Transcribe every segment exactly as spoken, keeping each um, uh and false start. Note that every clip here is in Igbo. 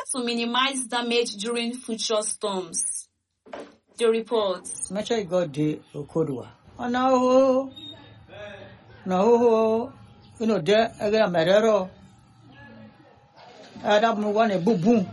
to minimize damage during future storms. The report. Much I got the Okodwa. And now, no, you know, there again, Madero. I don't want a boom.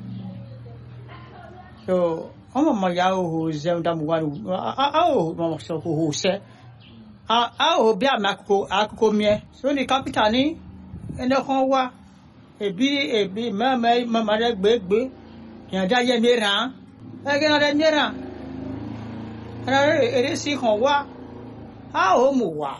So, I'm a Mayao who's them one. Oh, Mamma, who said, I will be a Mako, Akomie. So the Capitani and the Honwa, a be a be mermaid, Mamma, big, big, and Daya Mira, again, I Mira. And I see Honwa. How Mua?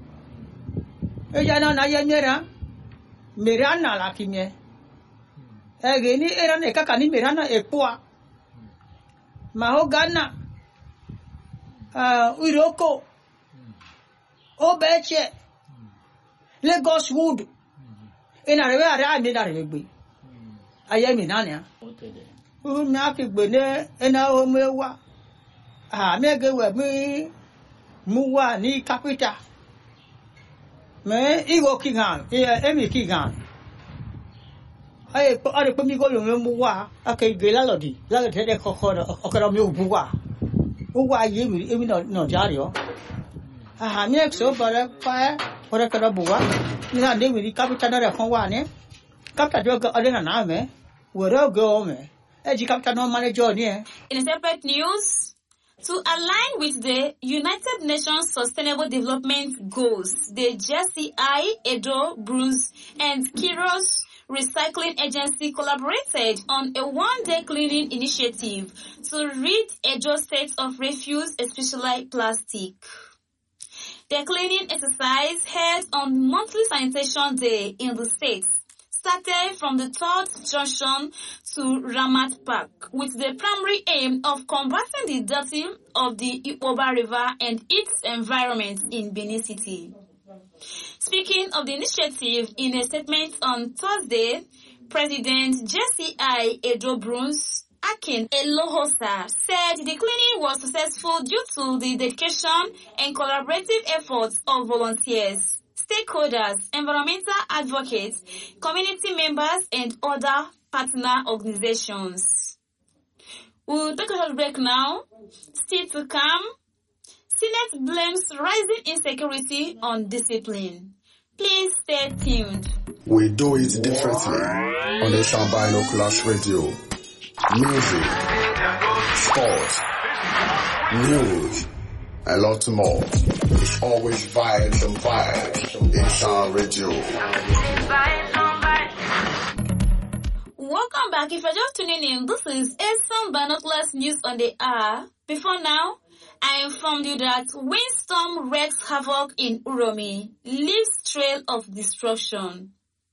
Ejana Naya Mira, Mirana Lakime. Again, era ne kakani mirana equa. Mahogana. Uh, Uroko. Obeche. Lagos Wood. In a river, I made a rugby. I am in Anya. Who knocked Bene and our Mewa. Ah, Mega with me. Mua ni capita. Me, Ego Kingan, Emmy Kingan. I put me go to Mua, okay, Villalodi, like a cocoa, Ocaramio Bua. Why you even no Jario? Ah, next so, but a fire or a Carabua. You know, they will Captain of Hawane. Captain Joker Adename, where I'll go me. As you captain no manager near. In separate news, to align with the United Nations Sustainable Development Goals, the J C I, Edo, Bruce, and Kiros Recycling Agency collaborated on a one-day cleaning initiative to rid Edo State of refuse, especially plastic. The cleaning exercise held on monthly sanitation day in the state started from the third junction to Ramat Park with the primary aim of combating the dirty of the Ioba River and its environment in Benin City. Speaking of the initiative in a statement on Thursday, President J C I Edo Bruce Akin Elohosa said the cleaning was successful due to the dedication and collaborative efforts of volunteers, stakeholders, environmental advocates, community members, and other partner organizations. We'll take a short break now. Still to come, Senate blames rising insecurity on discipline. Please stay tuned. We do it differently on the Sound Binoculars Radio. Music, sports, news, a lot more. It's always vibes and vibes in Sound Radio. Welcome back. If you're just tuning in, this is Sound Binoculars News on the Hour. Before now, I informed you that windstorm wreaks havoc in Uromi, leaves trail of destruction.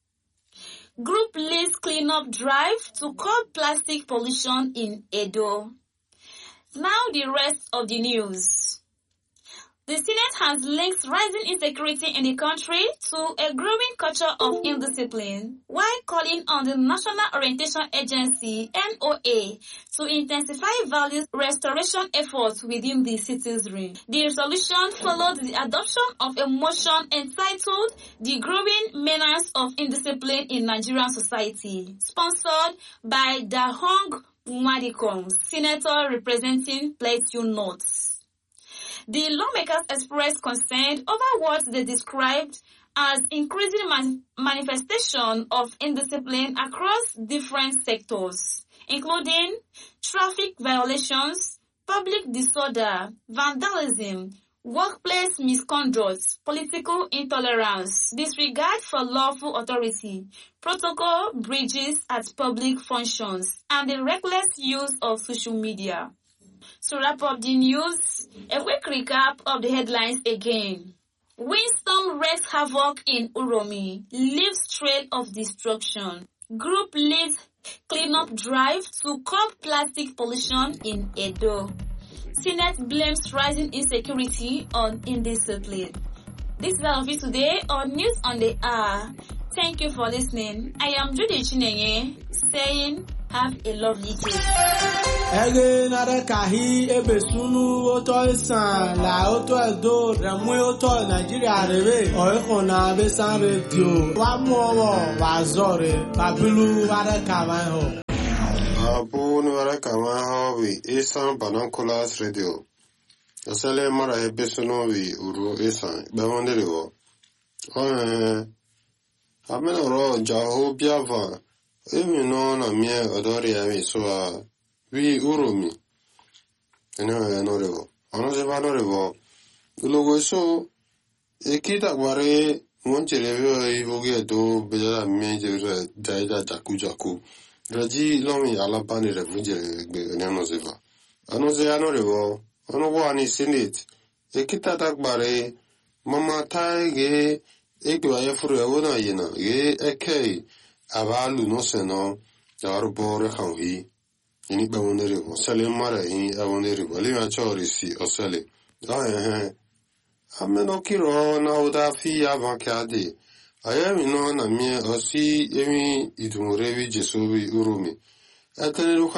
Group leads cleanup drive to curb plastic pollution in Edo. Now the rest of the news. The Senate has linked rising insecurity in the country to a growing culture of indiscipline, while calling on the National Orientation Agency, N O A, to intensify values restoration efforts within the citizenry. The resolution followed the adoption of a motion entitled The Growing Menace of Indiscipline in Nigerian Society, sponsored by Dahong Madikom, Senator representing Plateau North. The lawmakers expressed concern over what they described as increasing man- manifestation of indiscipline across different sectors, including traffic violations, public disorder, vandalism, workplace misconduct, political intolerance, disregard for lawful authority, protocol breaches at public functions, and the reckless use of social media. To wrap up the news, a quick recap of the headlines again. Windstorm wreaks havoc in Uromi, leaves trail of destruction. Group leads cleanup drive to curb plastic pollution in Edo. Senate blames rising insecurity on indiscipline. This is all of it today on News on the Hour. Thank you for listening. I am Judy Chinenye saying have a lovely day. Ege nare kahi ebe sunu oto isan la oto edo remwe oto Nigeria rebe oiko na besan radio wa mo wa zore babilu ware kawan ho. Abu Nuara Kama Hawi, Esan Banancolas Radio. The Sale Mara Ebesonovi, Uru Esan, Bamanderivo. Oh, Amenoro, Jaho Biava, Eminon, a mere Adoria, so we Urumi. And I know the Honorable. The logo so a kid at Ware, Monterevio, Evogedo, Bella Major, Jaida Jakujaku. Raji Lomi Alapani Refugee Nanosiva. Anose Honorable, Onowani Senate, a kid at Akbare, Mama Tai, Egua Furuna Yena, Ye Eke, Avalu no Seno, Yarbo Rehavi. In it Bawonerivo, Salim Mara in Avonerivo, Lima Chorisi or Sally. Ah, Amenokiro now da fee avacade. I am in on a mere or see Emi Itumurevi Jesuvi Urumi. I can look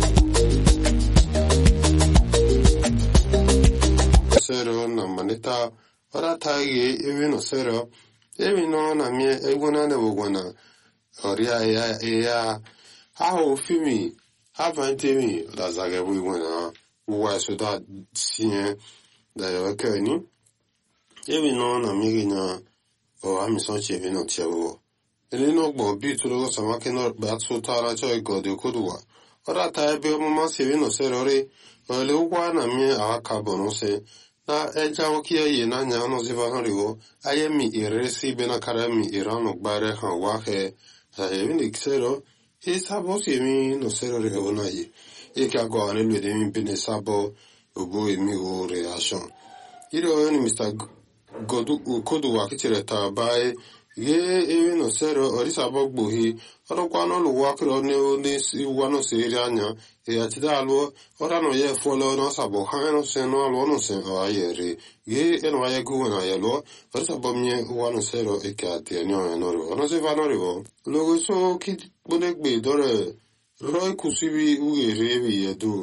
Sero Namaneta, or a tagi, even a sero, even on a mere Egona Nevogona, or ya, ya, how fimi. Haven't me, that's like everyone, uh, why should that see that you're occurring? Even on a million, or I'm such a not terrible. And you know, but be to those some cannot bat so tara joy god you could work. Or that I be a massive in a ceremony, or a little one and me a carbon say, now Ejaokia in Anano Zivanorigo, I am me erasi ben academy Iran of Barek and Wake, I have in Xero. His sabos yemi no sero reonayi. Eka go ane with him in sabo ubu emi o reaction. Iro any Mister Godu Kodu Wakichireta by ye even no sero or isabog buhi, or quano lo walk on this one of Siriana, e atidalo, or ano ye follow no sabo, hano seno alone sen or ayere, ye and wayagu and ayelo, or sabomye one zero ekati and no no, no se vanorivo. Logo so kid. Bunekbe dore Roy Kusibi Uge Revi Yadu.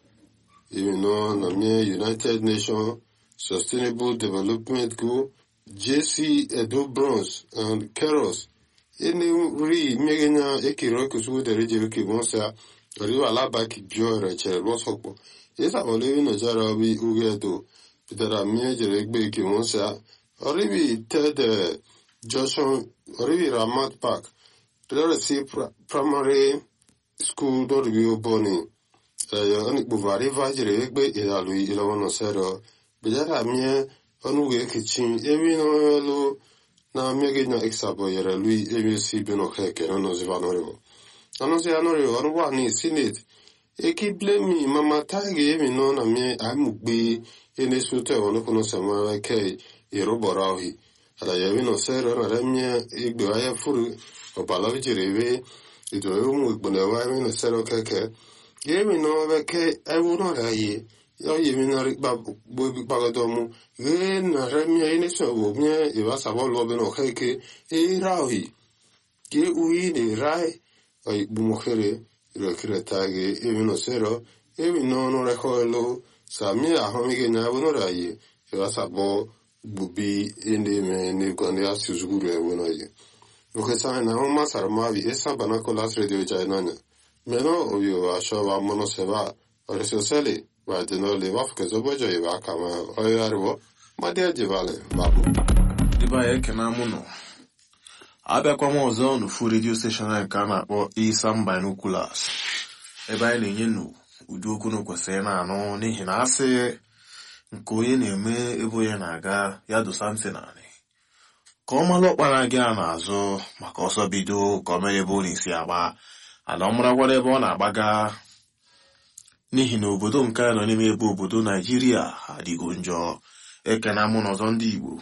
Even on a mere United Nations Sustainable Development Goal, J C Edo Bronze and Keros. Any re Megana Ekirokus with the Reggie Monsa, or you allow back Joy Rachel Roshopo. Yes, I will live in a Jarabi Ugedo. There are major Egbe Kimonsa, or maybe tell the Joshua, or maybe Ramat Park. The primary school don't be born. Only Buvari Vajre, Italy, Ilon Sero, but that I mean, Onuge Kitchen, every no now making an extra boy, Louis, every Sibino Heke, and Nosivanorio. Anosianorio, on one is in it. A keep blame me, Mamma Tagi, even known a me, I would be in this hotel on Okonosama like a Roborahi. And I have no Sero, and Remia, Igua Furu. O Balavi Reve, it will with Bonavi and Sero Keke. Gave me no vacay, I would not have ye. Yo, even a baby bagadomu, then a remia in a show, if I saw Lobin or Heke, a rawi. Give we the rai, a bumohere, Rekiretage, even a Sero, even no no recoilo, Samia Homigin, I would not have ye. If I saw Bubi in the man, if Gondias is good, I would not ye. Look at sign now, Master Mavi, Esa Banacolas Radio Jainana. Meno, or you are sure of Monoseva, or is your selly, but do not live off because of what you are coming, or you are, my dear Jivale, Babu. Dibaye Kenamuno. Abekwamo zone full radio station and Kana or Isam Binoculars. Eba Yenu, Udukuno Kosena, no, Nihinase, Nkoye me Evoyanaga, Yadu Sansenani. Kọma lọkpara gị a na-azụ maka ọsọ bido ka o mere ebe ọ na-esi agba ala ọmụragwara ebe ọ na-agbaga n'ihi na obodo nke nọ n'ime ebe obodo Naijiria adịgo njọ ekena mụ n'ọzọ ndị Igbo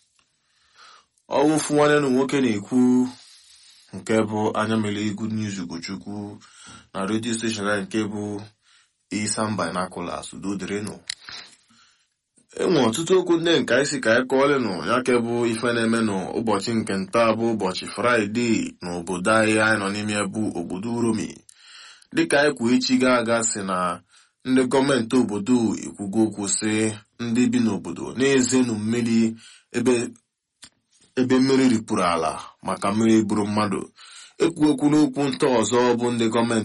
ọwụfụ nwanne na nwoke na-ekwu nke bụ anya mere Good News Ugochukwu na radio station nke bụ Isam Binoculars udo dịrịnụ. Enwe ọtụtụ okwu ndị nke isi ka anyị kọọlịnụ ya ke bụ ife na-eme n'ụbọchị nke nta bụ ụbọchị Fraịde n'obodo anyị anyị nọ n'ime bụ obodo Uromi. Dịka anyị kwuo echi ga-aga sị na ndị gọọmenti obodo ekwugo okwu sị ndị bi n'obodo na-ezenu mmiri ebe ebe mmiri ripụrụ ala maka mmiri buru mmadụ. Ekwu okwu n'okwu nta ọzọ bụ ndị gọọmenti